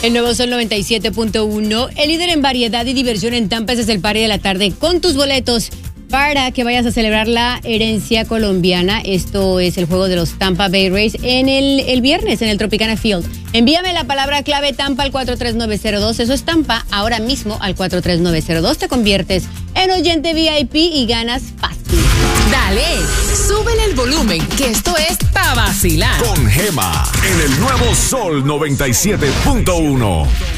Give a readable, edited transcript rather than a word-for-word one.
El nuevo Sol 97.1, el líder en variedad y diversión en Tampa. Es el party de la tarde con tus boletos para que vayas a celebrar la herencia colombiana. Esto es el juego de los Tampa Bay Rays en el viernes en el Tropicana Field. Envíame la palabra clave Tampa al 43902. Eso es Tampa ahora mismo al 43902. Te conviertes en oyente VIP y ganas fácil. Dale, súbele el volumen, que esto es pa' vacilar. Con Gema, en el nuevo Sol 97.1.